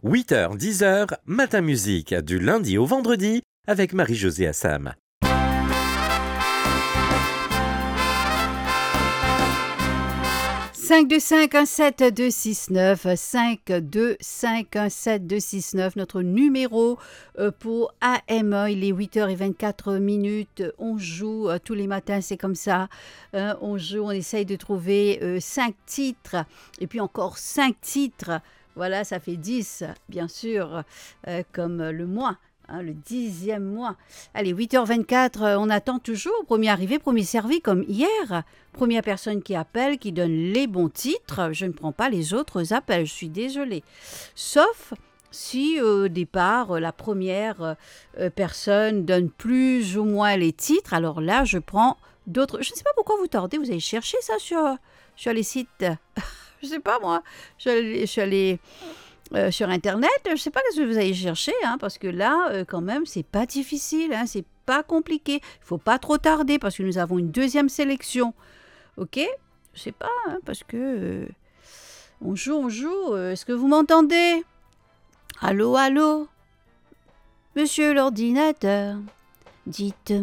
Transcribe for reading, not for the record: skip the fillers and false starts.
8h, 10h, Matin Musique, du lundi au vendredi, avec Marie-Josée Assam. 52517-269, 52517-269, notre numéro pour AME. Il est 8h24. On joue tous les matins, c'est comme ça. On joue, on essaye de trouver 5 titres et puis encore 5 titres. Voilà, ça fait 10, bien sûr, comme le mois. Le 10e mois. Allez, 8h24, on attend toujours. Premier arrivé, premier servi, comme hier. Première personne qui appelle, qui donne les bons titres. Je ne prends pas les autres appels, je suis désolée. Sauf si au départ, la première personne donne plus ou moins les titres. Alors là, je prends d'autres. Je ne sais pas pourquoi vous tordez, vous allez chercher ça sur les sites. Je ne sais pas moi. Je suis allée sur Internet, je ne sais pas ce que vous allez chercher, parce que là, quand même, c'est pas difficile, c'est pas compliqué. Il ne faut pas trop tarder parce que nous avons une deuxième sélection. Ok? Je sais pas, parce que on joue. Est-ce que vous m'entendez? Allô? Monsieur l'ordinateur, dites-moi.